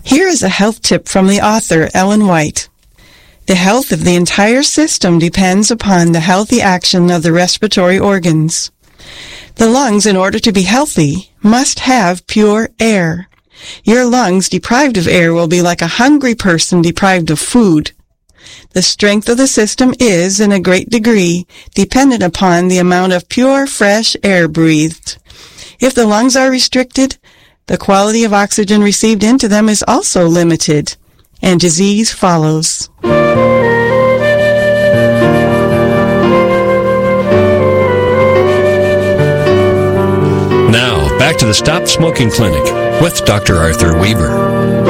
Here is a health tip from the author, Ellen White. The health of the entire system depends upon the healthy action of the respiratory organs. The lungs, in order to be healthy, must have pure air. Your lungs deprived of air will be like a hungry person deprived of food. The strength of the system is, in a great degree, dependent upon the amount of pure, fresh air breathed. If the lungs are restricted, the quality of oxygen received into them is also limited, and disease follows. Now, back to the Stop Smoking Clinic with Dr. Arthur Weaver.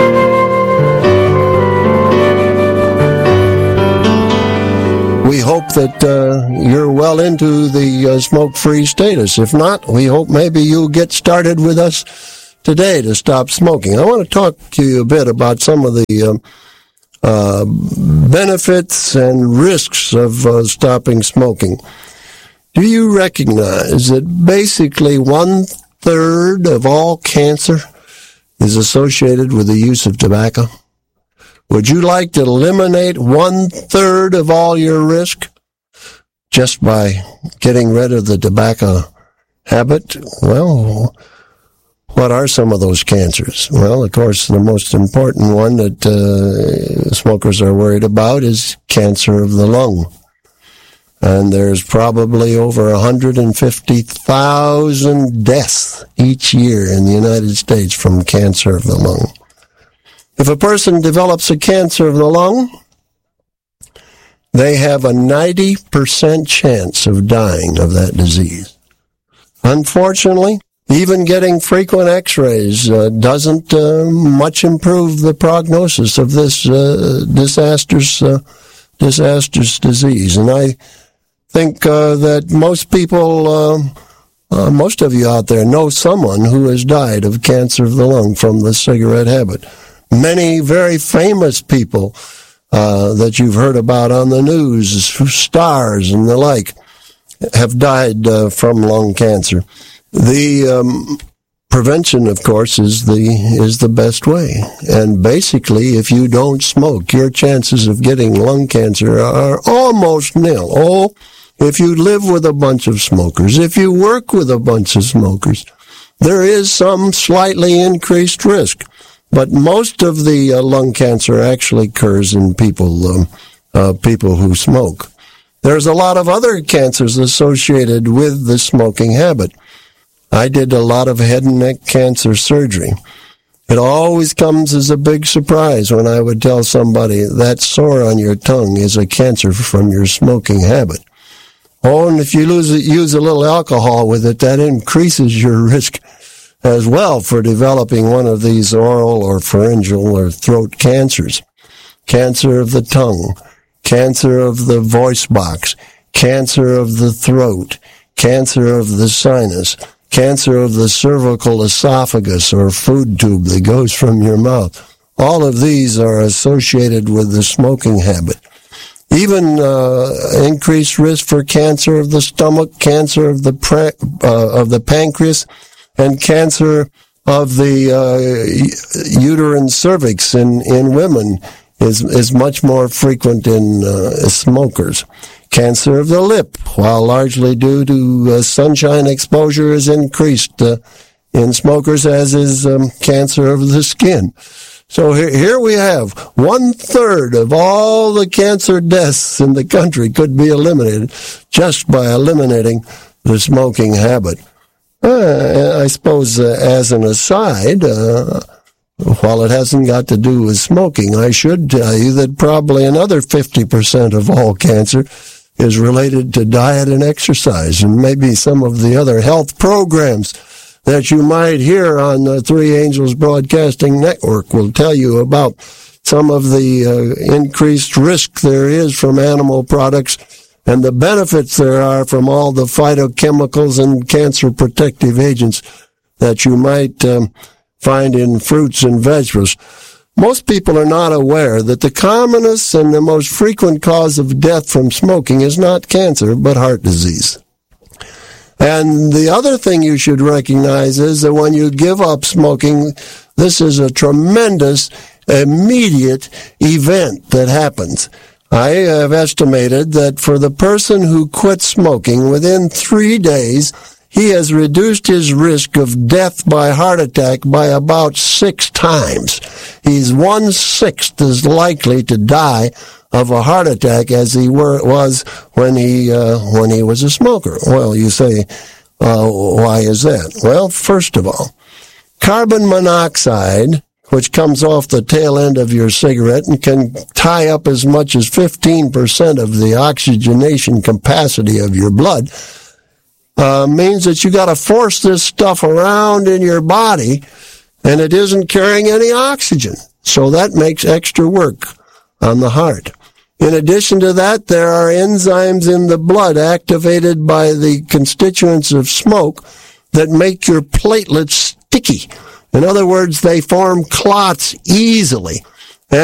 We hope that you're well into the smoke-free status. If not, we hope maybe you'll get started with us today to stop smoking. I want to talk to you a bit about some of the benefits and risks of stopping smoking. Do you recognize that basically 1/3 of all cancer is associated with the use of tobacco? Would you like to eliminate 1/3 of all your risk just by getting rid of the tobacco habit? Well, what are some of those cancers? Well, of course, the most important one that smokers are worried about is cancer of the lung. And there's probably over 150,000 deaths each year in the United States from cancer of the lung. If a person develops a cancer of the lung, they have a 90% chance of dying of that disease. Unfortunately, even getting frequent x-rays doesn't much improve the prognosis of this disastrous disease. And I think that most people, most of you out there know someone who has died of cancer of the lung from the cigarette habit. Many very famous people that you've heard about on the news, stars and the like, have died from lung cancer. The prevention, of course, is the best way. And basically, if you don't smoke, your chances of getting lung cancer are almost nil. Oh, if you live with a bunch of smokers, if you work with a bunch of smokers, there is some slightly increased risk. But most of the lung cancer actually occurs in people who smoke. There's a lot of other cancers associated with the smoking habit. I did a lot of head and neck cancer surgery. It always comes as a big surprise when I would tell somebody that sore on your tongue is a cancer from your smoking habit. Oh, and if you use a little alcohol with it, that increases your risk as well for developing one of these oral or pharyngeal or throat cancers. Cancer of the tongue, cancer of the voice box, cancer of the throat, cancer of the sinus, cancer of the cervical esophagus or food tube that goes from your mouth. All of these are associated with the smoking habit. Even increased risk for cancer of the stomach, cancer of the pancreas, and cancer of the uterine cervix in women is much more frequent in smokers. Cancer of the lip, while largely due to sunshine exposure, is increased in smokers, as is cancer of the skin. So here we have 1/3 of all the cancer deaths in the country could be eliminated just by eliminating the smoking habit. I suppose as an aside, while it hasn't got to do with smoking, I should tell you that probably another 50% of all cancer is related to diet and exercise, and maybe some of the other health programs that you might hear on the Three Angels Broadcasting Network will tell you about some of the increased risk there is from animal products and the benefits there are from all the phytochemicals and cancer protective agents that you might find in fruits and vegetables. Most people are not aware that the commonest and the most frequent cause of death from smoking is not cancer, but heart disease. And the other thing you should recognize is that when you give up smoking, This is a tremendous, immediate event that happens. I have estimated that for the person who quit smoking within 3 days, he has reduced his risk of death by heart attack by about 6 times. He's 1/6 as likely to die of a heart attack as he was when he was a smoker. Well, you say, why is that? Well, first of all, carbon monoxide, which comes off the tail end of your cigarette and can tie up as much as 15% of the oxygenation capacity of your blood, means that you got to force this stuff around in your body, and it isn't carrying any oxygen. So that makes extra work on the heart. In addition to that, there are enzymes in the blood activated by the constituents of smoke that make your platelets sticky. In other words, they form clots easily.